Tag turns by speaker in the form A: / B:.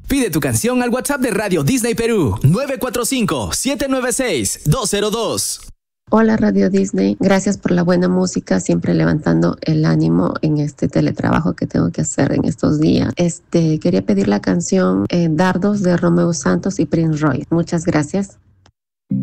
A: Pide tu canción al WhatsApp de Radio Disney Perú, 945-796-202.
B: Hola Radio Disney, gracias por la buena música, siempre levantando el ánimo en este teletrabajo que tengo que hacer en estos días. Quería pedir la canción Dardos de Romeo Santos y Prince Royce. Muchas gracias.